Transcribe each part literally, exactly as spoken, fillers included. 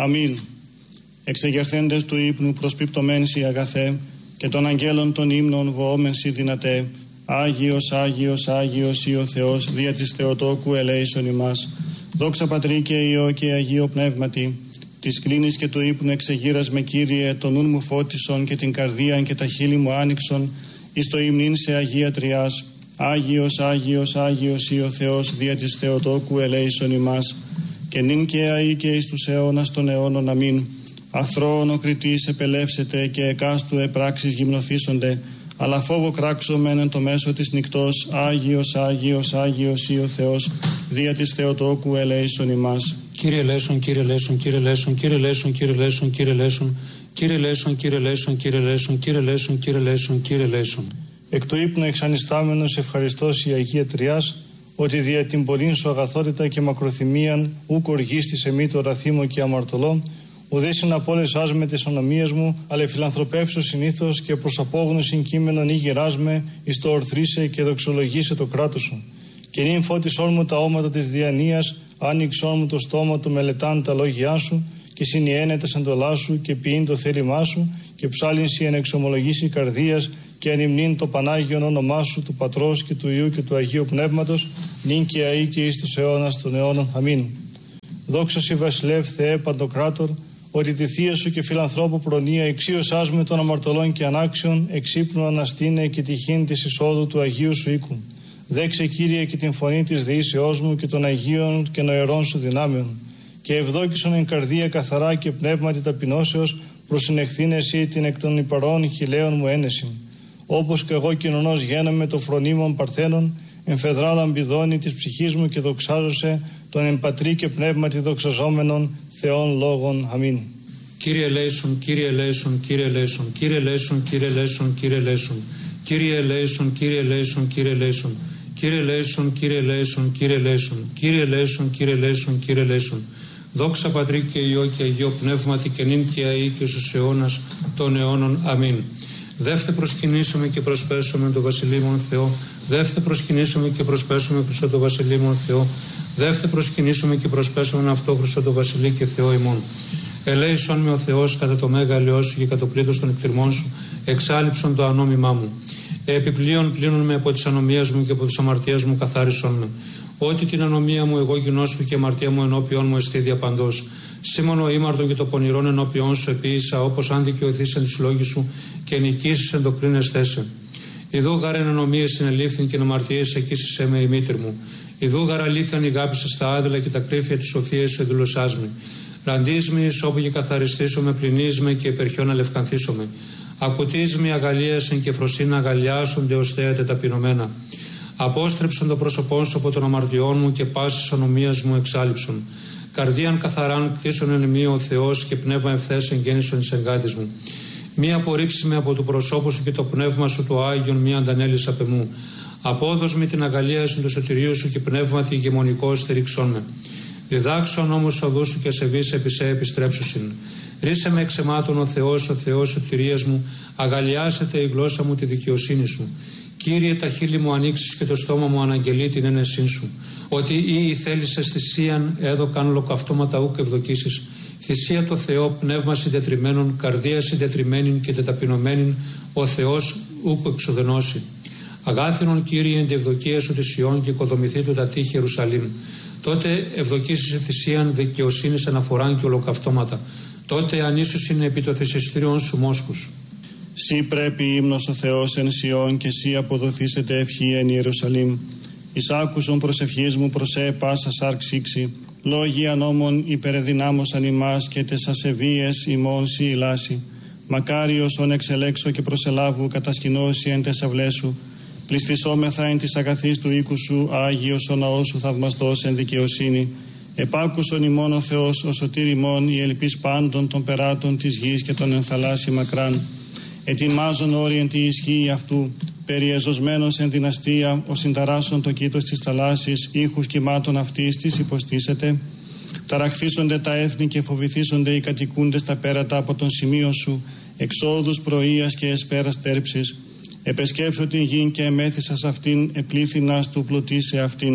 Αμήν. Εξεγερθέντες του ύπνου προσπιπτωμένσι αγαθέ και των αγγέλων των ύμνων βοόμενσι δυνατέ. Άγιος, Άγιος, Άγιος ή ο Θεός δια της Θεοτόκου ελέησον ημάς. Δόξα Πατρί και Υιό και Αγίο Πνεύματι. Της κλίνης και του ύπνου εξεγείρας με Κύριε, τον νουν μου φώτισον και την καρδίαν και τα χείλη μου άνοιξον εις το υμνήν σε Αγία Τριάς. Άγιος, Άγιος, Άγιος ή ο Θεός δια της Θεοτόκου ελέησον ημάς. Και νυν και αεί και εις τους αιώνας των αιώνων. Αμήν. Αθρώον ο κριτής επελεύσετε και εκάστου επράξεις γυμνοθήσονται, αλλά φόβο κράξομεν εν το μέσο της νυκτός. Άγιος, Άγιος, Άγιος ή ο Θεός δια της Θεοτόκου ελέησον ημάς. Κύριε ελέησον, Κύριε ελέησον, Κύριε ελέησον, Κύριε ελέησον, Κύριε ελέησον, Κύριε ελέησον, Κύριε ελέησον, Κύριε ελέησον, Κύριε ελέησον, Κύριε ελέησον, Κύριε ελέησον, Κύριε ελέησον. Εκ του ύπνου εξανιστάμενος ευχαριστός η Αγία Τριάς, ότι δια την πολλήν σου αγαθότητα και μακροθυμίαν ούκ οργίστης εμεί το ραθήμο και αμαρτωλό, ουδέσιν απόλεσάς με τις ονομίες μου, αλλά φιλανθρωπεύσω συνήθως και προς απόγνωσιν κείμενον ή γεράσμε, εις το ορθρίσε και δοξολογήσε το κράτος σου. Και νυν φώτισόν μου τα όματα της διανοίας, άνοιξόν μου το στόμα του μελετάν τα λόγια σου, και συνιένε τα σεντολά σου και ποιήν το θέλημά σου, και ψάλινσι εν εξομολογήσει καρδίας, και ανυμνήν το Πανάγιον όνομά σου, του Πατρός και του Υιού και του Αγίου Πνεύματος, νυν και αεί και εις τους αιώνας των αιώνων. Αμήν. Δόξα σοι βασιλεύ Θεέ Παντοκράτορ, ότι τη θεία σου και φιλανθρώπου προνοία εξίωσάς με των αμαρτωλών και ανάξιων, εξύπνου αναστήνε και τυχήν της εισόδου του Αγίου σου οίκου. Δέξε Κύριε και την φωνή της δεήσεώς μου και των Αγίων και νοερών σου δυνάμεων. Και ευδόκησον εν καρδία καθαρά και πνεύματι ταπεινώσεως, προσυνεχθήν εσύ την εκ των υπαρών χιλέων μου ένεση. Όπως και εγώ κοινωνός γένομαι το φρονίμων παρθένων, εμφεδρά λαμπιδώνει της ψυχής μου και δοξάζωσε τον εμπατρί και πνεύματι δοξαζόμενων Θεών λόγων. Αμήν. Κύριε ελέησον, Κύριε ελέησον, Κύριε ελέησον, Κύριε ελέησον, Κύριε ελέησον, Κύριε ελέησον, Κύριε ελέησον, Κύριε ελέησον, Κύριε ελέησον, Κύριε ελέησον, Κύριε ελέησον, Κύριε ελέησον, Κύριε ελέησον, Κύριε ελέησον, Κύριε ελέησον. Δόξα Πατρί και Υιό και Αγίο Πνεύματι και νυν και αεί και στους αιώνας των αιώνων. Αμήν. Δεύθε προσκυνήσουμε και προσπέσουμε το Βασιλείμον Θεό. Δεύθε προσκυνήσουμε και προσπέσουμε προς το Βασιλείμον Θεό. Δεύθε προσκυνήσουμε και προσπέσουμε αυτό προς το Βασιλεί και Θεό ημών. Ελέησον με ο Θεός κατά το μέγα ελαιό σου και κατά το πλήθος των εκτριμών σου, εξάλληψον το ανόμημά μου. Επιπλέον πλύνουν με από τις ανομίες μου και από τις αμαρτίες μου καθάρισον με. Ότι την ανομία μου εγώ γινώσκω και αμαρτία μου ενώπιον μου εστί διαπαντός. Σήμωνο ήμαρτον και το πονηρόν ενώπιον σου επίησα, όπως αν δικαιωθείς εν της λόγης σου και νικήσεις εν το κρίνες θέσε. Ιδού γαρ εν ανομίες συνελήφθην και εν αμαρτίες εκείσισέ με η μήτρη μου. Ιδού γαρ αλήθειαν ηγάπησες στα άδελα και τα κρύφια της σοφίας σου εδουλωσάς με. Ραντείς με εις όπου και καθαριστήσω με, πλυνείς με και υπερχιόν αλευκανθήσω με. Ακουτείς με αγαλίασεν και φροσίνα αγαλιάσονται ως θέατε ταπεινωμένα. Απόστρεψον το πρόσωπόν σου από των αμαρτιών μου και πάσης ανομίας μου εξάλληψον. Καρδίαν καθαράν κτίσον εν μη ο Θεός και πνεύμα ευθές εγγέννησον εις εγκάτης μου. Μη απορρίψει με από του προσώπου σου και το πνεύμα σου το Άγιον μη αντανέλεις απ' εμού. Απόδος με την αγαλίαση του σωτηρίου σου και πνεύματι ηγεμονικό στηρίξον με. Διδάξον όμως οδού σου και ασεβείς επί σε επιστρέψουσιν. Ρίσε με εξαιμάτων ο Θεός, ο Θεός σωτηρίας μου, αγαλιάσετε η γλώσσα μου τη δικαιοσύνη σου. Κύριε, τα χείλη μου ανοίξεις και το στόμα μου αναγγελεί την ένεσή σου. Ότι ή θέλησες θυσίαν έδωκαν ολοκαυτώματα ούκ ευδοκίσεις. Θυσία το Θεό, πνεύμα συντετριμένων, καρδία συντετριμένην και τεταπεινωμένην, ο Θεός ούκ εξοδενώσει. Αγάθινον Κύριε εν τη ευδοκία σου της Ιών και οικοδομηθεί του τα τείχη Ιερουσαλήμ. Τότε ευδοκίσεις θυσίαν δικαιοσύνης αναφοράν και ολοκαυτώματα. Τότε ανίσους είναι επί το θυσιστήριον σου μόσχους. Σύ πρέπει ύμνος ο Θεός εν Σιών και σύ αποδοθήσετε ευχή εν Ιερουσαλήμ. Εις άκουσον προσευχής μου προσέ πάσα σάρξ ήξη. Λόγοι ανόμων υπερεδυνάμωσαν ημάς και τες ασεβίες ημών σύ ηλάσι. Μακάριος ον εξελέξω και προσελάβου κατασκηνώσει εν τες αυλές σου. Πληστισόμεθα εν της αγαθής του οίκου σου, Άγιος ο ναός σου θαυμαστός εν δικαιοσύνη. Επάκουσον ημών ο Θεός, ο σωτήρ ημών, η ελπίς πάντων των περάτων της γης και των ενθαλάσσι μακράν. Ετοιμάζον όριεν τη ισχύει αυτού, περιεζωσμένος εν δυναστεία, ο συνταράσσον το κήτος της θαλάσσης, ήχους κυμάτων αυτής της υποστήσετε. Ταραχθήσονται τα έθνη και φοβηθήσονται οι κατοικούντες τα πέρατα από τον σημείο σου, εξόδους πρωίας και εσπέρας τέρψης. Επεσκέψω την γην και εμέθησα σ' αυτήν, επλήθυνας του πλουτί σε αυτήν.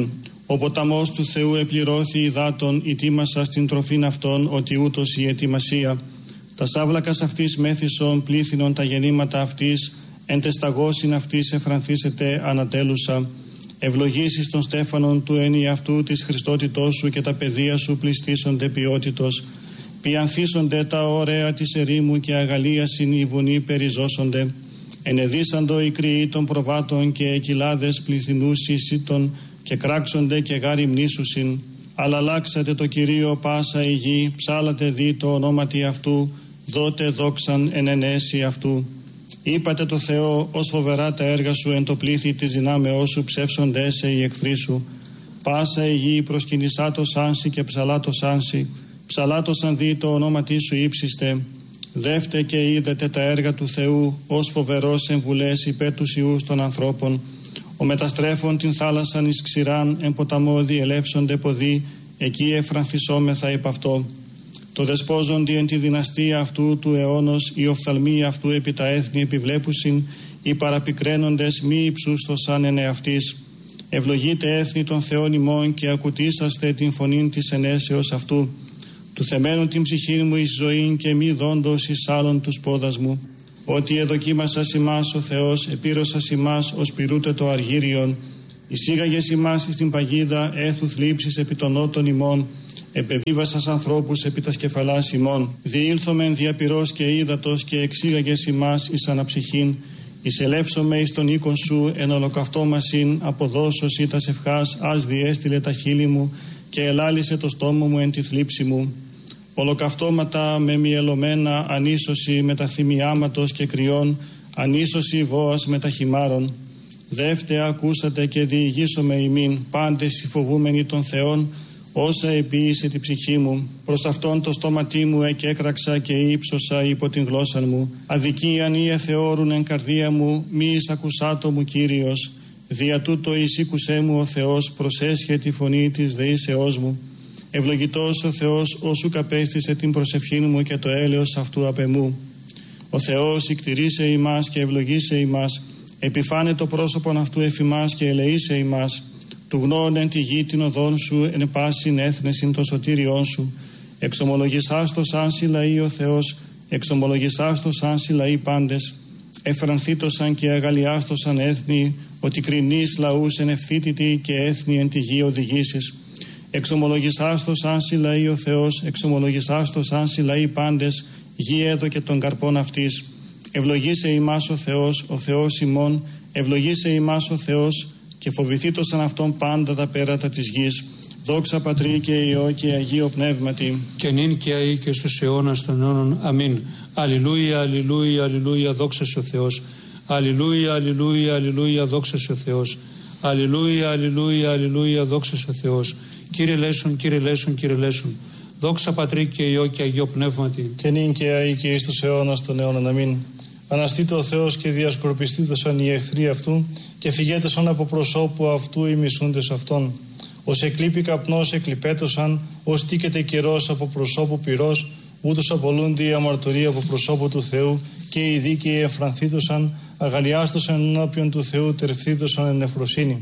Ο ποταμός του Θεού επληρώθη υδάτων, ητήμασα στην τροφήν αυτών, ότι ούτως η ετοιμασία. Τα σάβλακας αυτής μέθησον πλήθυνον τα γεννήματα αυτής, εν τεσταγώσιν αυτής εφρανθήσετε ανατέλουσα. Ευλογήσεις των στέφανων του ενιαυτού της Χριστότητός σου και τα παιδεία σου πληστήσονται ποιότητος. Πιανθήσονται τα ωραία της ερήμου και αγαλίασιν οι βουνοί περιζώσονται. Ενεδίσαντο οι κρυοί των προβάτων και εκυλάδες πληθυνούσι σύτων και κράξονται και γάρι μνήσουσιν. Αλλά αλλάξατε το Κυρίο πάσα η γη, ψάλατε δι το ονόματι αυτού, δότε δόξαν εν ενέσει αυτού. Είπατε το Θεό, ως φοβερά τα έργα σου εν το πλήθη της δυνάμεώς σου ψεύσονται σε οι εχθροί σου. Πάσα η γη προσκυνησά το σάνσι και ψαλά το σάνσι, ψαλά το σαν δι το ονόματι σου ύψιστε. Δεύτε και είδετε τα έργα του Θεού, ως φοβερός εμβουλές υπέρ τους ιούς των ανθρώπων. Ο μεταστρέφων την θάλασσαν εις ξηράν, εν ποταμό διελεύσονται ποδοί, εκεί εφρανθισόμεθα επ' αυτό. Το δεσπόζοντι εν τη δυναστεία αυτού του αιώνος, οι οφθαλμοί αυτού επί τα έθνη επιβλέπουσιν, οι παραπικραίνοντες μη υψούστοσαν εν εαυτής. Ευλογείτε έθνη των Θεών ημών και ακουτήσαστε την φωνήν της ενέσεως αυτού. Του θεμένου την ψυχή μου εις ζωήν και μη δόντος εις άλλων τους πόδας μου. Ότι εδοκίμασας ημάς ο Θεός, επήρωσας ημάς ως πυρούτε το αργύριον. Εισήγαγες ημάς εις την παγίδα έθου θλίψης επί των νότων ημών. Επεβίβασας ανθρώπους επί τα σκεφαλάς ημών. Διήλθομεν διαπυρός και ύδατος και εξήγαγες ημάς εις αναψυχήν. Εισελεύσομαι εις τον οίκον σου εν ολοκαυτόμασιν, αποδώσος ή τας ευχάς, ας διέστειλε τα χείλη μου και ελάλησε το στόμα μου εν τη θλίψη μου. Ολοκαυτώματα με μυελωμένα, ανίσωση με τα θυμιάματος και κρυών, ανίσωση βόας με τα χυμάρων. Δεύτε ακούσατε και διηγήσομαι ημίν, πάντες οι φοβούμενοι των Θεών, όσα επίησε τη ψυχή μου. Προς αυτόν το στόματί μου εκέκραξα και ύψωσα υπό την γλώσσα μου. Αδικίαν ή εθεώρουν εν καρδία μου, μη εις ακουσάτο μου Κύριος. Δια τούτο εισήκουσέ μου ο Θεός, προσέσχε τη φωνή της δεήσεώς μου. Ευλογητός ο Θεός, όσου καπέστησε την προσευχή μου και το έλεος αυτού απ' εμού. Ο Θεός ικτηρίσε ημάς και ευλογήσε ημάς, επιφάνε το πρόσωπον αυτού εφημάς και ελεήσε ημάς. Του γνώων εν τη γη την οδόν σου, εν πάσιν έθνεσιν το σωτήριόν σου. Εξομολογησάς το σαν συλλαεί ο Θεός, εξομολογησάς το σαν συλλαεί πάντες. Εφρανθήτωσαν και αγαλιάστοσαν έθνη, ότι κρινείς λαούς εν ευθύτητη και έθνη εν τη γη οδηγήσεις. Εξομολογησάς το σαν συλλαεί ο Θεός, εξομολογησάς το σαν συλλαεί πάντες, γη έδω και των καρπών αυτής. Ευλογήσε ημάς ο Θεός, ο Θεός ημών, ευλογήσε ημάς ο Θεός, και φοβηθήτωσαν αυτόν πάντα τα πέρατα της γης. Δόξα Πατρί και Υιό και Αγίο Πνεύματι. Και νυν και αεί και στους αιώνας των αιώνων. Αμήν. Αλληλούια, αλληλούια, αλληλούια, δόξα σε ο Θεός. Αλληλούια, αλληλούια, αλληλούια, δόξα σε ο Θεός. Αλληλούια, αλληλούια, αλληλούια, δόξα σε ο Θεός. Κύριε Λέησον, Κύριε Λέησον, Κύριε Λέησον. Δόξα Πατρί και Υιό και Αγίο Πνεύματι. Και νυν και αεί και εις τους αιώνας των αιώνων. Αμήν. Αναστείτε ο Θεός και διασκορπιστήτωσαν οι εχθροί αυτού και φυγέτωσαν από προσώπου αυτού οι μισούντες αυτών. Ως εκλείπει καπνός εκλειπέτωσαν, ως τίκεται καιρός από προσώπου πυρός, ούτως απολούνται οι αμαρτωροί από προσώπου του Θεού και οι δίκαιοι εμφρανθήτωσαν, αγαλιάστωσαν ενώπιον του Θεού, τερφθήτωσαν εν νεφροσύνη.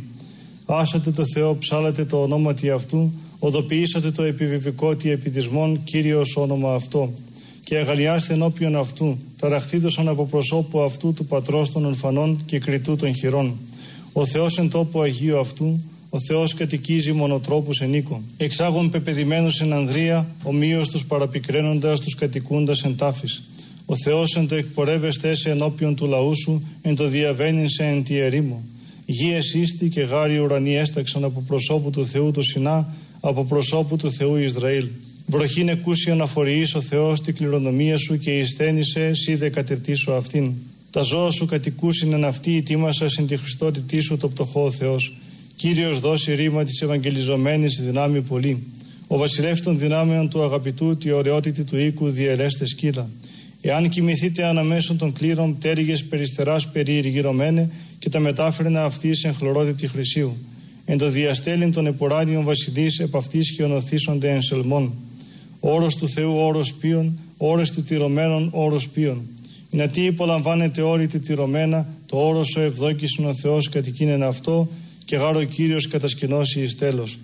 Άσατε το Θεό, ψάλατε το ονόματι αυτού, οδοποιήσατε το επιβεβικότι επιδισμών, Κύριος όνομα αυτό. Και αγαλιάστε ενώπιον αυτού, ταραχθήτωσαν από προσώπου αυτού του πατρός των ορφανών και κριτού των χειρών. Ο Θεός εν τόπο Αγίου αυτού, ο Θεός κατοικίζει μονοτρόπους εν οίκο. Εξάγων πεπαιδημένους εν ανδρεία, ομοίως τους παραπικραίνοντας τους κατοικούντας εν τάφης. Ο Θεός εν το εκπορεύεστε σε ενώπιον του λαού σου, εν το διαβαίνειν σε εν τη ερήμο. Γη εσύστη και γάρι ουρανοί έσταξαν από προσώπου του Θεού το Σινά, από προσώπου του Θεού Ισραήλ. Βροχήν εκούσιον αναφοριείς ο Θεός τη κληρονομία σου και εισθένησε σύ δε κατερτήσω αυτήν. Τα ζώα σου κατοικούσιν εν αυτή η τίμασα συν τη Χριστότητή σου το πτωχό ο Θεός. Κύριος δώσει ρήμα της ευαγγελιζομένης δυνάμει πολύ. Ο βασιλεύς των δυνάμεων του αγαπητού τη ωραιότητη του οίκου διαιρέστε σκύλα. Εάν κοιμηθείτε αναμέσων των κλήρων πτέρυγες περιστεράς περιηργυρωμένε και τα μετάφερνα αυτής εν χλωρότητη χρυσίου. Εν το διαστέλιν των επουράνιων βασιλείς επ' αυτής χιονοθήσονται εν σελμών. Όρος του Θεού όρος ποιον, όρος του τυρωμένων όρος ποιον. Είναι τι υπολαμβάνεται όλη τη τυρωμένα, το όρος ο ευδόκησον ο Θεός κατοικίνεν αυτό και γάρο Κύριος κατασκηνώσει εις τέλος.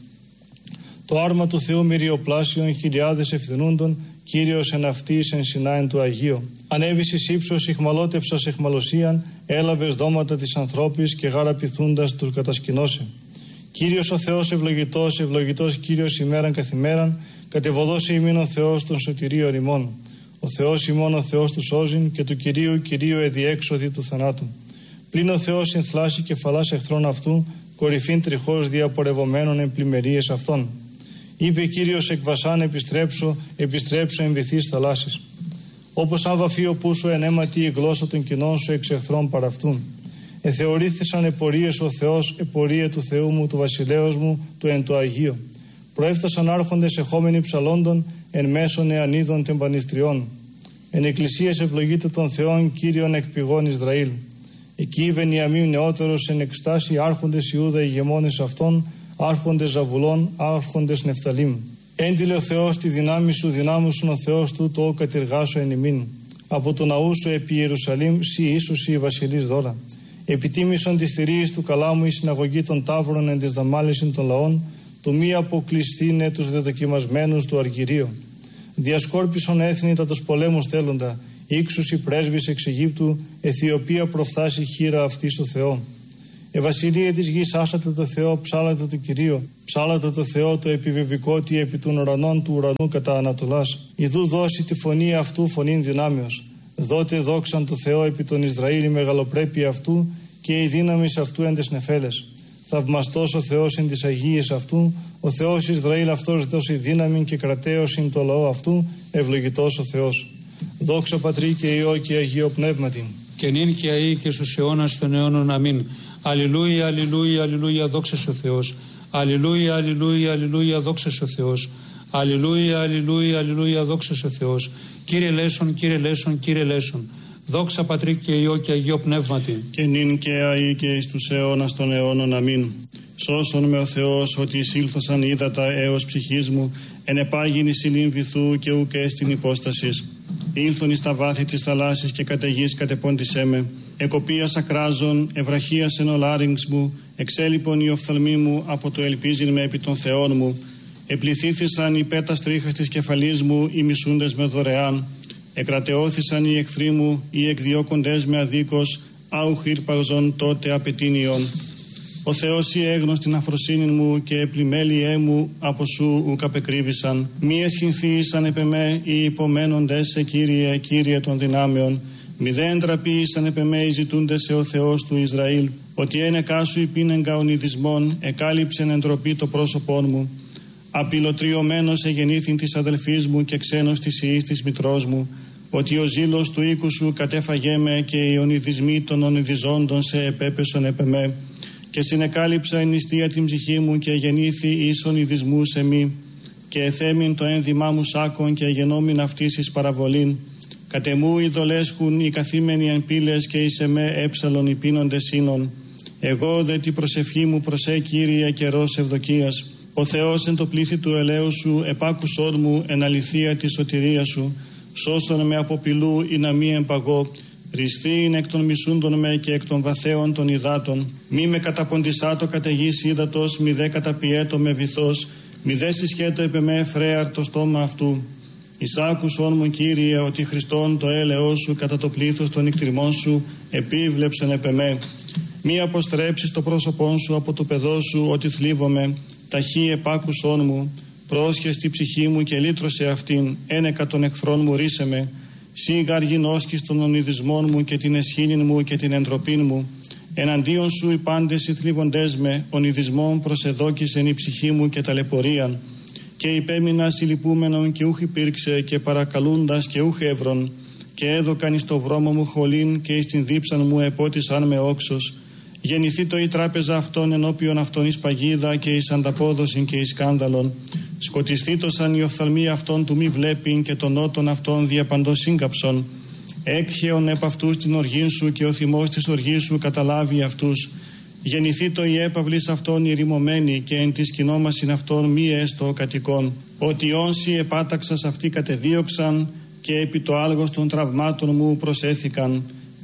Το άρμα του Θεού μυριοπλάσιον χιλιάδες ευθυνούντων, Κύριος εν αυτής εν συνάεν του Αγίου. Ανέβης εις ύψος ηχμαλώτευσας εχμαλωσίαν, έλαβες δώματα της ανθρώπης και γάρα πειθούντας τους κατασκηνώσε. Κύριος ο Θεός ευλογητός, ευλογητός Κύριος ημέραν καθημέραν, κατεβοδώσει ημίν ο Θεός των σωτηρίων ημών. Ο Θεός ημών ο Θεός του σώζειν και του Κυρίου Κυρίου εδιέξοδη του θανάτου. Πλην ο Θεός συνθλάσει κεφαλάς εχθρών αυτού, κορυφήν τριχώς διαπορευομένων εν πλημμερίες αυτών. Είπε Κύριος εκ βασάν επιστρέψω, επιστρέψω εν βυθείς θαλάσσης. Όπως αν βαφείο πούσο εν αίματι η γλώσσα των κοινών σου εξ εχθρών παραυτούν. Εθεωρήθησαν επορίες ο Θεός, επορία του Θεού μου, του βασιλέως μου, του εν το Αγίο. Προέφτασαν άρχοντες εχόμενοι ψαλόντων, εν μέσων εανίδων τεμπανιστριών. Εν εκκλησίες ευλογείται των Θεών Κύριον εκ πηγών Ισραήλ. Εκεί Βενιαμίν νεότερος εν εκστάση άρχοντες Ιούδα ηγεμόνες αυτών, άρχοντες Ζαβουλών, άρχοντες Νεφταλήμ. Έντιλε ο Θεός τη δυνάμει σου, δυνάμουσον ο Θεός του το κατηργάσω εν ημίν. Από το ναού σου επί Ιερουσαλήμ, σύ ίσουσι η βασιλής δώρα. Επιτίμησον τη θηρίης του καλά μου η συναγωγή των ταύρων εν της δαμάλισιν των λαών, του μη αποκλειστήνε τους δεδοκιμασμένους του αργυρίου. Διασκόρπισον έθνη τα τους πολέμους θέλοντα, ύξους οι πρέσβεις εξ Αιγύπτου, Αιθιοπία προφθάσει χείρα αυτή στο Θεό. Ευασιλεία της γης άσατε το Θεό, ψάλατε το Κυρίο, ψάλατε το Θεό το επιβεβικότι επί των ουρανών του ουρανού κατά Ανατολάς. Ιδού δώσει τη φωνή αυτού φωνήν δυνάμεως. Δότε δόξαν το Θεό επί τον Ισραήλ η μεγαλοπρέπεια αυτού και η δύναμη αυτού εν τες νεφέλες. Θαυμαστός ο Θεός εν της Αγίας αυτού, ο Θεός Ισραήλ αυτός δώσει δύναμη και κρατέως εν το λαό αυτού, ευλογητός ο Θεός. Δόξα Πατρί και Υιό και Αγίο Πνεύματι. Και νυν και αεί και στους αιώνας των αιώνων. Αμήν. Αλληλούια, αλληλούια, αλληλούια, δόξα ο Θεός. Αλληλούια, αλληλούια, αλληλούια, δόξα ο Θεός. Αλληλούια, αλληλούια, αλληλούια, δόξα ο Θεός. Κύριε Λέσον, Κύριε Λέσον, Κύριε Λέσον. Δόξα Πατρί και Υιό και Αγίο Πνεύματι. Και νυν και αεί και εις τους αιώνας των αιώνων. Αμήν. Σώσον με ο Θεός ότι εισήλθωσαν ύδατα έως ψυχής μου, εν επάγειν εις ηλίν βυθού και ουκ έστιν υπόστασης. Ήλθον εις τα βάθη της θαλάσσης και κατ' γης κατεπόντισέ με. Εκοπίας ακράζων, ευραχίας εν ο λάριγξ μου, εξέλιπον η οφθαλμή μου από το ελπίζειν με επί των Θεών μου. Επληθήθησαν οι πέτας τρίχας της κεφαλής μου, οι μισούντες με δωρεάν. Εκρατεώθησαν οι εχθροί μου, οι εκδιώκοντες με αδίκως, άουχ ήρπαζον τότε απαιτήνιον. Ο Θεός η έγνωστην αφροσύνην μου και επλημέλιέ μου από σου ουκ απεκρίβησαν. Μη εσχυνθήσαν επ' εμέ οι υπομένοντες σε Κύριε, Κύριε των δυνάμεων. Μη δεν τραπήσαν επ' εμέ οι ζητούντες σε ο Θεός του Ισραήλ. Ότι ένεκά σου υπήνεγκα ονειδισμών, εκάλυψεν εντροπή το πρόσωπόν μου. Απειλοτριωμένος εγεννήθην της αδελφής μου και ξένος της ιής της μητρός μου. Ότι ο ζήλος του οίκου σου κατέφαγέ με και οι ονειδισμοί των ονειδιζόντων σε επέπεσον επ' εμέ. Και συνεκάλυψα εν νηστεία την ψυχή μου και γεννήθη εις ονειδισμού σε μη. Και εθέμην το ένδυμά μου σάκον και γενόμην αυτής εις παραβολήν. Κατεμού ειδολέσχουν οι καθήμενοι εν πύλες και εις εμέ έψαλον οι πίνοντες σύνων. Εγώ δε τη προσευχή μου προσέ Κύριε καιρός ευδοκίας. Ο Θεός εν το πλήθη του ελαίου σου επάκουσόν μου εν αληθεία τη σωτηρία σου. Σώσον με από πυλού ή να μη εμπαγώ. Ριστήν εκ των μισούντων με και εκ των βαθέων των υδάτων. Μη με καταποντισάτο κατ' γης ύδατος, μη δε καταπιέτο με βυθός, μη δε συσχέτω επ' εμέ φρέαρ το στόμα αυτού. Εισάκουσον μου Κύριε ότι Χριστόν το έλεος σου κατά το πλήθος των νικτριμών σου επίβλεψον επ' εμέ. Μη αποστρέψεις το πρόσωπόν σου από το παιδό σου ότι θλίβομαι, ταχύ επάκουσον μου. Πρόσχες τη ψυχή μου και λύτρωσε αυτήν, ένεκα των εχθρών μου ρίσε με. Σίγαρ γινώσκεις των ονειδισμών μου και την εσχήνην μου και την εντροπήν μου. Εναντίον σου οι πάντες οι θλίβοντές με, ονειδισμών προσεδόκησεν η ψυχή μου και ταλαιπωρίαν. Και υπέμεινα συλληπούμενον και ούχ υπήρξε και παρακαλούντας και ούχ εύρων. Και έδωκαν εις το βρώμο μου χολήν και εις την δίψαν μου επότισαν με όξος. Γεννηθεί το η τράπεζα αυτών ενώπιον αυτών εις παγίδα και εις ανταπόδοσιν και εις σκάνδαλον. Σκοτιστήτωσαν οι οφθαλμοί αυτών του μη βλέπειν και των νότων αυτών διαπαντός σύγκαψον. Έκχεον επ' αυτούς την οργήν σου και ο θυμός της οργής σου καταλάβει αυτούς. Γεννηθεί το η έπαυλης αυτών ηρημωμένη και εν της κοινόμασιν αυτών μη έστω κατοικών. Ότι όσοι επάταξας αυτοί κατεδίωξαν και επί το άλγος των τραυμάτων μου προσέθηκαν.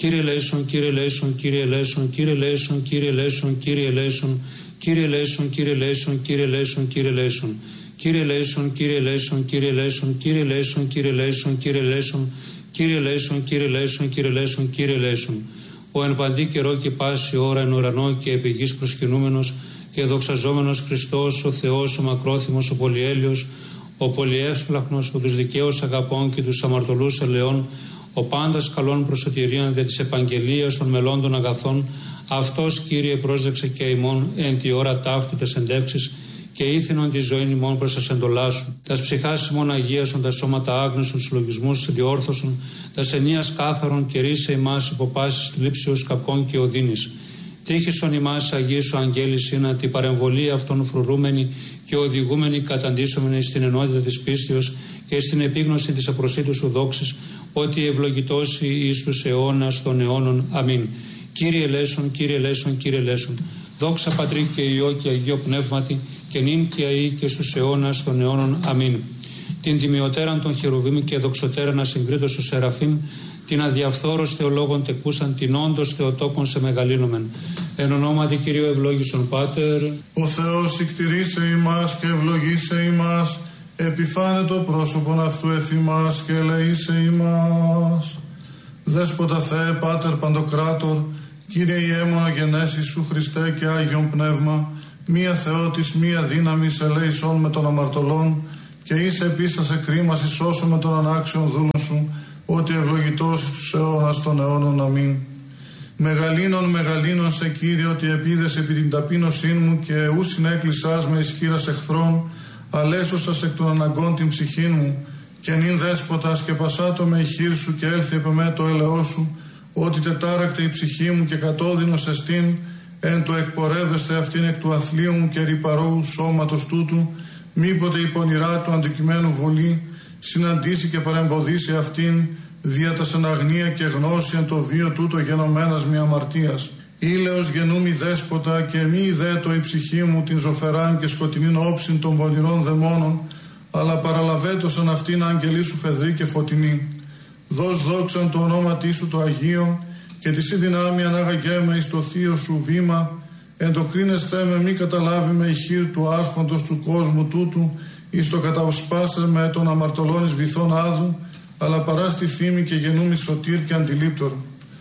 Κύριε ελέησον, Κύριε ελέησον, Κύριε ελέησον, Κύριε ελέησον, Κύριε ελέησον, Κύριε ελέησον, Κύριε ελέησον, Κύριε ελέησον, Κύριε ελέησον, Κύριε ελέησον. Κύριε ελέησον, Κύριε ελέησον, Κύριε ελέησον, Κύριε ελέησον, Κύριε ελέησον, Κύριε ελέησον, Κύριε ελέησον, Κύριε ελέησον, Κύριε ελέησον, Κύριε ελέησον. Ο εν παντή καιρό και πάση ώρα εν ουρανό και επί γης προσκυνούμενος και δοξαζόμενος Χριστός, ο Θεός, ο μακρόθυμος, ο πολυέλιος, ο πολυεύσπλαχνος, ο τους δικαίους αγαπών και τους αμαρτωλούς ελαιών, ο πάντας καλών προσωτηρίων δια της επαγγελίας των μελών των αγαθών, αυτός Κύριε πρόσδεξε και ημών εν τη ώρα ταύτη τες εντεύξεις και ήθινον τη ζωή ημών προς τα εντολά σου. Τας ψυχάς ημών αγίασον, τα σώματα άγνωσον, συλλογισμούς διόρθωσον, τας ενίας κάθαρον και ρίσε ημάς υποπάσεις θλίψεως κακών και οδύνης. Τύχησον ημάς Αγίου σου αγγέλη σύνα τη παρεμβολή αυτών φρουρούμενη και οδηγούμενη καταντήσομενη στην ενότητα της πίστεως και στην επίγνωση της απροσίτου σου δόξης, ότι ευλογητώσει εις τους αιώνας των αιώνων. Αμήν. Κύριε ελέησον, Κύριε ελέησον, Κύριε ελέησον. Δόξα Πατρί και Υιό και Αγίο Πνεύματι, και νυν και αεί και στους αιώνας των αιώνων. Αμήν. Την τιμιωτέραν των χερουβίμ και δοξωτέραν ασυγκρίτως του Σεραφείμ, την αδιαφθόρος θεολόγων τεκούσαν, την όντως θεοτόκον σε μεγαλύνομεν. Εν ονόματι Κυρίου ευλόγησον Πάτερ. Ο Θεός ικτηρίσε ημάς και ευλογήσε ημάς, επιφάνε το πρόσωπον αυτού εφημάς και ελεήσε ημάς. Δέσποτα Θεέ Πάτερ Παντοκράτορ, Κύριε Ιέμονο γενέσεις σου Χριστέ και Άγιον Πνεύμα, μία Θεότης, μία δύναμης ελέησον με των αμαρτωλών και είσαι επίστασε κρίμας εις όσο με των ανάξιων δούλων σου, ότι ευλογητός τους αιώνας των αιώνων. Αμήν. Μεγαλύνων, μεγαλύνων σε Κύριε, ότι επίδες επί την ταπείνωσήν μου και ου συνέκλεισάς με ισχύρας εχθρών, αλέσωσας εκ των αναγκών την ψυχήν μου, και νυν δέσποτας και πασάτο με η χείρ σου και έλθει επ' εμέ το έλεό σου, ότι τετάρακτε η ψυχή μου και κατώδυνος εστίν, εν το εκπορεύεστε αυτήν εκ του αθλίου μου και ρυπαρού σώματος τούτου, μήποτε η πονηρά του αντικειμένου βολή συναντήσει και παρεμποδίσει αυτήν, δια τα σεναγνία και γνώση εν το βίο τούτο γενομένας μη αμαρτίας. Ήλεος γενούμι δέσποτα και μη ιδέτω η ψυχή μου την ζωφεράν και σκοτεινήν όψιν των πονηρών δαιμόνων, αλλά παραλαβέτωσαν αυτήν αγγελή σου φεδρή και φωτεινή. Δώσ' δόξαν το ονόματί σου το Αγίο και τη σύ δυνάμει ανάγαγέ εις το θείο σου βήμα, εν το κρίνεσθέ με μη καταλάβει με η χείρ του άρχοντος του κόσμου τούτου, εις το κατασπάσε με τον αμαρτωλών εις βυθών άδου, αλλά παρά στη θύμη και γενούμι σωτήρ και αντιλήπτορ.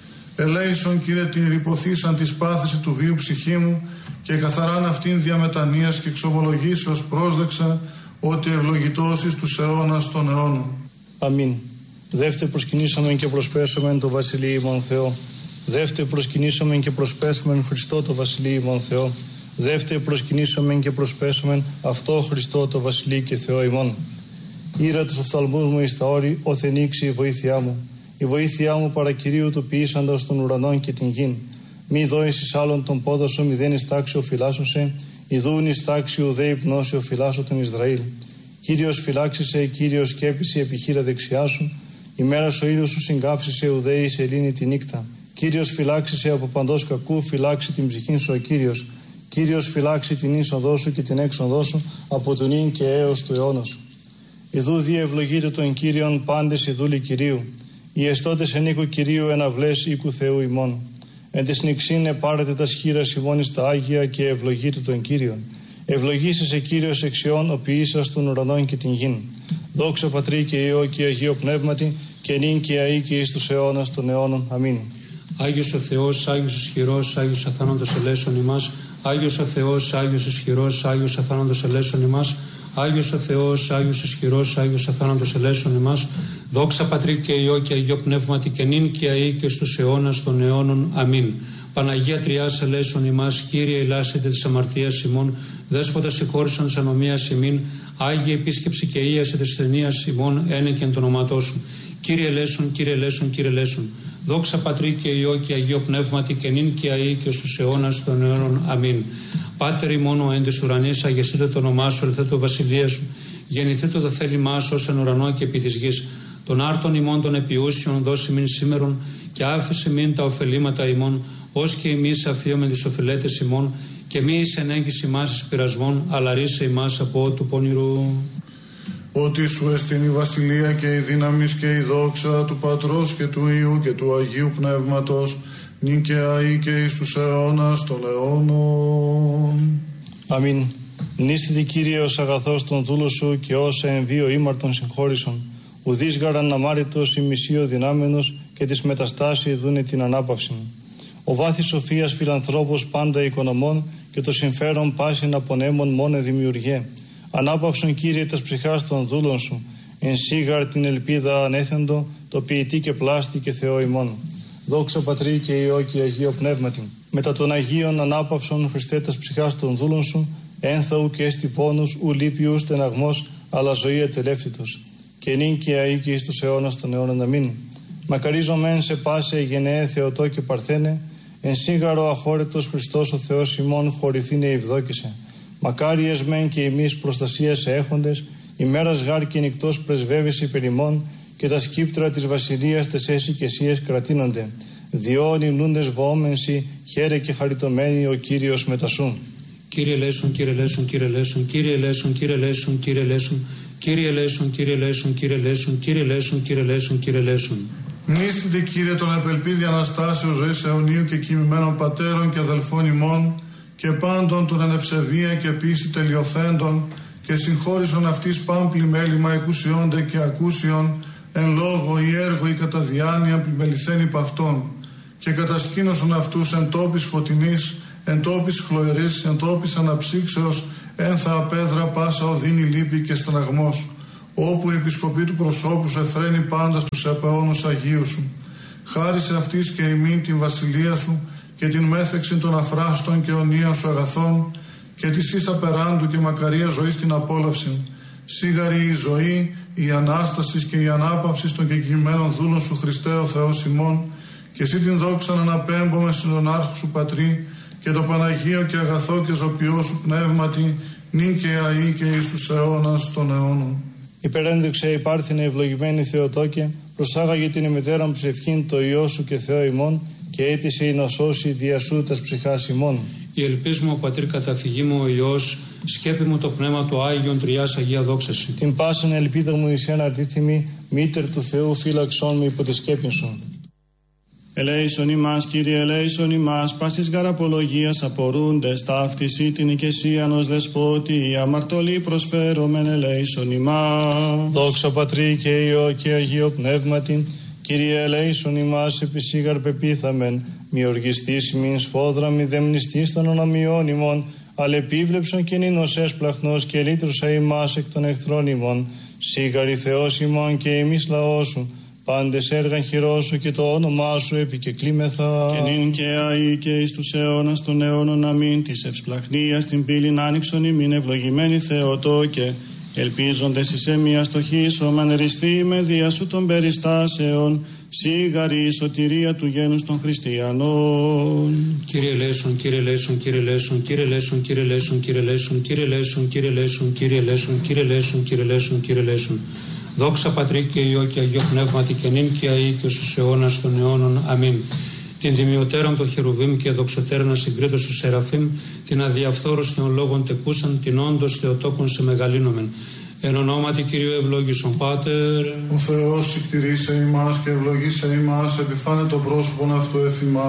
Ελέησον Κύριε την ρηποθήσαν της πάθηση του βίου ψυχή μου και καθαράν αυτήν διαμετανοίας και εξομολογήσεως πρόσδεξα, ότι ευλογητός εις τους αιώνας των αιώνων. Αμήν. Δεύτε προσκυνήσαμεν και προσπέσαμεν το Βασιλείο ημών Θεό. Δεύτε προσκυνήσαμεν και προσπέσαμεν Χριστό το Βασιλείο ημών Θεό. Δεύτε προσκυνήσαμεν και προσπέσαμεν αυτό Χριστό το Βασιλείο και Θεό ημών. Ήρα τους οφθαλμούς μου εις τα όρη, όθεν ήξει η βοήθειά μου. Η βοήθειά μου παρακυρίου του ποιήσαντος των ουρανών και την γην. Μη δώεις εις άλλον τον πόδο σου, μηδέν εις τάξιο φυλάσσωσε, ιδούν εις τάξιο δε υπνώσιο φυλάσσο τον Ισραήλ. Κύριος φυλάξησε, Κύριος σκέπησε επιχείρα δεξιά σου. Η μέρα ο ήλιος σου συγκάφισε, ουδέ η σελήνη τη νύχτα. Κύριος φυλάξησε από παντός κακού, φυλάξει την ψυχήν σου ο Κύριος. Κύριος φυλάξει την είσοδό σου και την έξοδό σου από τον ίν και έως του αιώνος. Ιδού διευλογείτε τον Κύριον πάντες οι δούλοι Κυρίου. Οι εστώτες εν οίκου Κυρίου εναυλές οίκου Θεού ημών. Εν της νηξήν επάρετε τα σχήρας ημών εις τα Άγια και ευλογείτε τον Κύριον. Ευλογήσε σε Κύριος εξιών, ο ποιήσας των ουρανών και την γην. Δόξα Πατρί και Υιό και Αγίο Πνεύματι, και νυν και αεί και εις τους αιώνας των αιώνων. Αμήν. Άγιος ο Θεός, Άγιος ισχυρός, Άγιος αθάνατος ελέησον ημάς. Άγιος ο Θεός, Άγιος ισχυρός, Άγιος αθάνατος ελέησον ημάς. Άγιος ο Θεός, Άγιος ισχυρός, Άγιος αθάνατος ελέησον ημάς. Δόξα Πατρί και Υιό και Αγίο Πνεύματι, και νυν και αεί και στους αιώνας των αιώνων. Αμήν. Παναγία Τριάς ελέησον ημάς. Κύριε ελάσετε της αμαρτίας ημών. Δέσποτα συγχώρησον της ανομίας ημίν. Άγιε επίσκεψη και ίασε της ταινίας ημών ένεκεν το ονόματό σου. Κύριε ελέησον, Κύριε ελέησον, Κύριε ελέησον. Δόξα Πατρί και Υιό και Αγίο Πνεύματι, και νυν και αεί και στους αιώνας των αιώνων. Αμήν. Πάτερ ημών ο εν της ουρανής, αγιαστείτε το όνομά σου, ελθέ το βασιλεία σου. Γεννηθείτε το θέλημά σου ως εν ουρανό και επί της γης. Των άρτων ημών των επιούσιων δώσει μην σήμερον, και άφησε μην τα ωφελήματα ημών, ως και εμείς αφίωμεν τις οφειλέτες ημών, και μη εις ενέγγιση ημάς εις πειρασμών, αλλά ρίσε ημάς από του πονηρού. ότι σου εστιν η βασιλεία και η δύναμις και η δόξα του Πατρός και του Υιού και του Αγίου Πνεύματος, νυν και αεί και εις τους αιώνας των αιώνων. Αμήν. Μνήσθητη Κύριε ως αγαθός των δούλο σου και όσα εμβίο ήμαρτον συγχώρησον. Ουδείς γαραν αμάριτος ημισίω δυνάμενος και της μεταστάσεως δούνε την ανάπαυση. Ο βάθης σοφίας φιλανθρώπος πάντα οικονομών και το συμφέρον πάσιν απονέμων μόνε δημιουργέ. Ανάπαυσον Κύριε τας ψυχάς των δούλων σου, εν σίγαρ την ελπίδα ανέθεντο, το ποιητή και πλάστη και Θεό ημών. Δόξα Πατρί και Υιό και Αγίο Πνεύματι. Μετά των Αγίων ανάπαυσον Χριστέ τας ψυχάς των δούλων σου, ένθαου και έστι πόνους, ου λύπη ου στεναγμός, αλλά ζωή ατελεύτητος. Και νυν και αεί και εις τους αιώνας των αιώνων. Αμήν. Μακαρίζομεν σε πάσε γενναίε Θεοτό και Παρθένε, εν σίγαρο αχώρετος Χριστός ο Θεός ημών χωρηθήνε ευδόκησε. Μακάριες μεν και εμείς προστασία σε έχοντες, ημέρας γάρ και νυκτός πρεσβεύεις υπερ ημών, και τα σκύπτρα της βασιλείας τες εσυκεσίες κρατείνονται. Διόν υμνούντες βοόμενσι, χαίρε και χαριτωμένοι ο Κύριος μετασού. Κύριε ελέησον, Κύριε ελέησον, Κύριε ελέησον, Κύριε ελέησον, Κύριε ελέησον, Κύριε ελέησον, Κύριε ελέησον, Κύριε ελέησον, Κύριε ελέησον, Κύριε ελέησον, Κύριε ελέησον, Κύριε ελέησον. Μνήστητε Κύριε τον απελπίδη Αναστάσεως ζωής αιωνίου και κοιμημένων πατέρων και αδελφών ημών και πάντων των εν ευσεβία και πίστη τελειοθέντων και συγχώρησον αυτής πάμπλη μέλημα εκουσιόνται και ακούσιον εν λόγω ή έργο ή κατά διάνοια πλημεληθέν υπ' αυτών και κατασκήνωσον αυτούς εν τόπης φωτεινής, εν τόπης χλωερής, εν τόπης αναψύξεως, ένθα απέδρα πάσα οδύνη λύπη και στεναγμός, όπου η επισκοπή του προσώπου σου εφραίνει πάντα στους επαιώνους Αγίου σου. Χάρισε αυτής και ημίν την βασιλεία σου και την μέθεξη των αφράστων και αιωνίων σου αγαθών και της ίσα περάντου και μακαρία ζωή στην απόλαυση. Σίγαρη η ζωή, η Ανάσταση και η ανάπαυση των κεκοιμημένων δούλων σου Χριστέ ο Θεός ημών και εσύ την δόξα να αναπέμπομαι στον άρχου σου Πατρί και το Παναγίο και αγαθό και ζωπιό σου πνεύματι νυν και αεί και εις τους αιώνας των αιώνων. Υπερένδειξε η πάρθινε ευλογημένη Θεοτόκε, προσάγαγε την ημετέραν ψευχήν το Υιό σου και Θεό ημών και αίτησε η να σώσει δια σου τας ψυχάς ημών. Η ελπίς μου ο Πατήρ καταφυγή μου ο Υιός, σκέπη μου το πνεύμα του Άγιον Τριάς Αγία δόξαση. Την πάσαν ελπίδα μου εις ένα αντίθυμη, μήτερ του Θεού φύλαξόν με υπό τη σκέπη σου. Ελέησον ημάς, Κύριε, ελέησον ημάς, πάσης γαραπολογίας απορούντες, ταύτιση την οικεσίαν ως δεσπότη, αμαρτωλή προσφέρομεν, ελέησον ημάς. Δόξα Πατρί και Υιό και Αγίο Πνεύματι, Κύριε, ελέησον ημάς, επισήγαρ πεπίθαμεν, μη οργιστής μην σφόδρα, μη δεμνιστής των ονομιών ημών, αλλά επίβλεψον και νίνος έσπλαχνος και λύτρουσα ημάς εκ των εχθρών ημών, σίγαρη Θεός ημών και εμείς λαός σου, πάντες έργαν χειρός σου και το όνομά σου επικεκλήμεθα. Και νυν και αεί και εις τους αιώνας των αιώνων αμήν, της ευσπλαχνίας την πύλην άνοιξον ημίν ευλογημένη Θεοτόκε, ελπίζοντες εις εμία στοχίσομεν ριστή με δια σου των περιστάσεων, σίγαρη η σωτηρία του γένους των χριστιανών. Κύριε ελέησον, Κύριε ελέησον, Κύριε ελέησον, Κύριε ελέησον, Κύριε ελέησον, Κύριε ελέησον, Κύριε ελέησον, Κύριε ελέησον, Κύριε ελέησον, Κύριε ελέησον, Κύριε ελέησον, Κύριε ελέησον. Δόξα Πατρί και Υιό και Αγίο Πνεύματι και νυν και αεί και στους αιώνας των αιώνων. Αμήν. Την τιμιωτέραν των χερουβίμ και δοξωτέραν ασυγκρίτως του Σεραφείμ, την αδιαφθόρους των λόγων τεκούσαν, την όντως Θεοτόκον σε μεγαλύνομεν. Εν ονόματι Κυρίου ευλόγησον Πάτερ. Ο Θεός συκτηρίσε ημάς και ευλογήσε ημάς, επιφάνε το πρόσωπον αυτού εφ' ημάς.